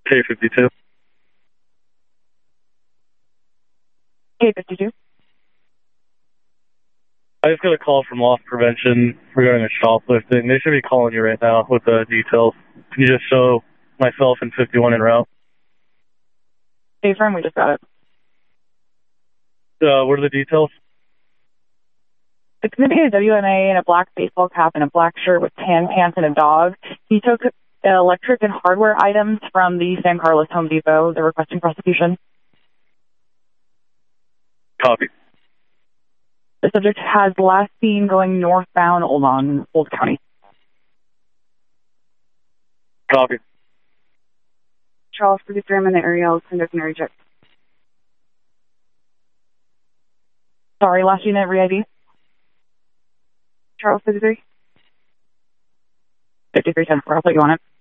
K52. K52. I just got a call from loss prevention regarding a shoplifting. They should be calling you right now with the details. Can you just show myself and 51 en route? Hey, friend, we just got it. What are the details? It's going to be a WMA in a black baseball cap and a black shirt with tan pants and a dog. He took electric and hardware items from the San Carlos Home Depot. They're requesting prosecution. Copy. The subject has last seen going northbound Old County. Copy. Charles, producer, I'm in the area. I'll conduct an area check. Sorry, last unit, re-ID. Charles, 53. 5310, I'll put you on it.